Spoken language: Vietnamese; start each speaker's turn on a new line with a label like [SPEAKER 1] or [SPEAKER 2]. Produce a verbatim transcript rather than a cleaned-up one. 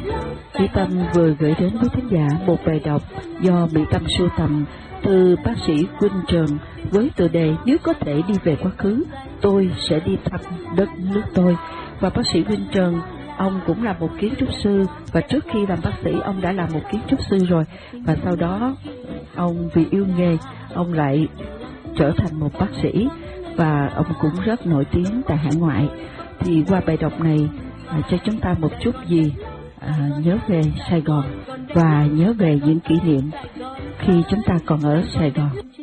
[SPEAKER 1] Mỹ Tâm vừa gửi đến với khán giả một bài đọc do Mỹ Tâm sưu tầm từ bác sĩ Quynh Trần với tựa đề Nếu có thể đi về quá khứ, tôi sẽ đi thăm đất nước tôi. Và bác sĩ Quynh Trần, ông cũng là một kiến trúc sư, và trước khi làm bác sĩ ông đã là một kiến trúc sư rồi, và sau đó ông vì yêu nghề ông lại trở thành một bác sĩ, và ông cũng rất nổi tiếng tại hải ngoại. Thì qua bài đọc này à, cho chúng ta một chút gì à, nhớ về Sài Gòn và nhớ về những kỷ niệm khi chúng ta còn ở Sài Gòn.